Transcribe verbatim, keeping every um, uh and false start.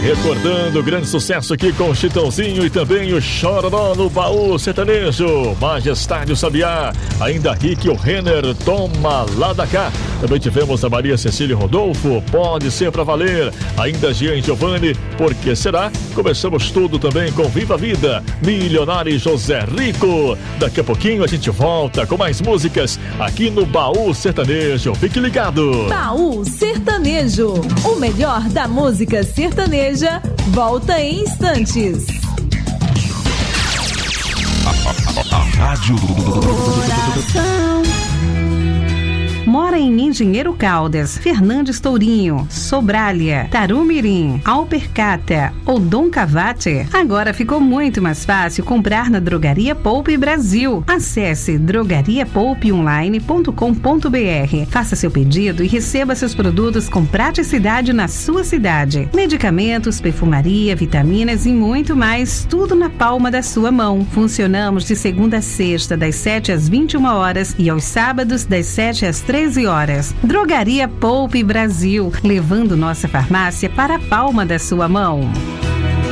Recordando o grande sucesso aqui com o Chitãozinho e também o Chororó no Baú Sertanejo. Majestade o Sabiá, ainda Rick o Renner, Toma lá da cá. Também tivemos a Maria Cecília Rodolfo, Pode Ser Pra Valer, ainda Jean Giovanni, Por Que Será? Começamos tudo também com Viva a Vida, Milionário José Rico. Daqui a pouquinho a gente volta com mais músicas aqui no Baú Sertanejo. Fique ligado. Baú Sertanejo, o melhor da música sertaneja, volta em instantes. A Rádio Coração. Mora em Engenheiro Caldas, Fernandes Tourinho, Sobralha, Tarumirim, Alpercata ou Dom Cavate? Agora ficou muito mais fácil comprar na Drogaria Poupe Brasil. Acesse drogaria poupe online ponto com ponto b r. Faça seu pedido e receba seus produtos com praticidade na sua cidade. Medicamentos, perfumaria, vitaminas e muito mais, tudo na palma da sua mão. Funcionamos de segunda a sexta, das sete às vinte e uma horas e aos sábados, das sete às treze horas. Drogaria Poupe Brasil, levando nossa farmácia para a palma da sua mão.